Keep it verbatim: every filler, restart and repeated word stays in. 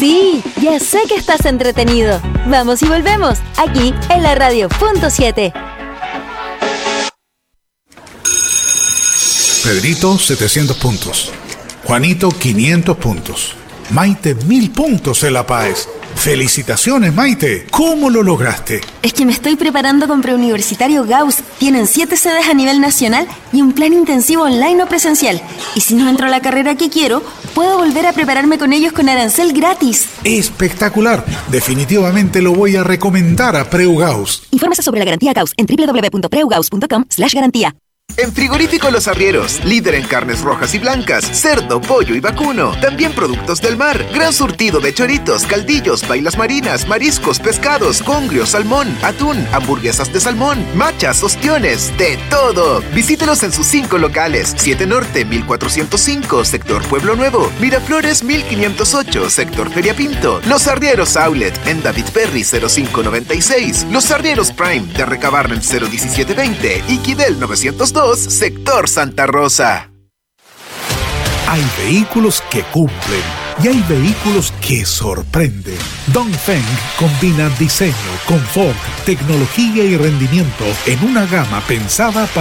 Sí, ya sé que estás entretenido. Vamos y volvemos, aquí en la radio punto siete. Pedrito, setecientos puntos. Juanito, quinientos puntos. Maite, mil puntos en La Paz. ¡Felicitaciones, Maite! ¿Cómo lo lograste? Es que me estoy preparando con Preuniversitario Gauss. Tienen siete sedes a nivel nacional y un plan intensivo online o presencial. Y si no entro a la carrera que quiero, puedo volver a prepararme con ellos con arancel gratis. ¡Espectacular! Definitivamente lo voy a recomendar a Preu Gauss. Infórmese sobre la garantía Gauss en doble u doble u doble u punto preugaus punto com slash garantía. En Frigorífico Los Arrieros, líder en carnes rojas y blancas, cerdo, pollo y vacuno. También productos del mar, gran surtido de choritos, caldillos, bailas marinas, mariscos, pescados, congrio, salmón, atún, hamburguesas de salmón, machas, ostiones, de todo. Visítelos en sus cinco locales: siete Norte, mil cuatrocientos cinco, Sector Pueblo Nuevo; Miraflores, mil quinientos ocho, Sector Feria Pinto; Los Arrieros Outlet, en David Perry cero cinco noventa y seis; Los Arrieros Prime, de Recabarren cero diecisiete veinte y Quidel novecientos dos, Sector Santa Rosa. Hay vehículos que cumplen y hay vehículos que sorprenden. Dongfeng combina diseño, confort, tecnología y rendimiento en una gama pensada para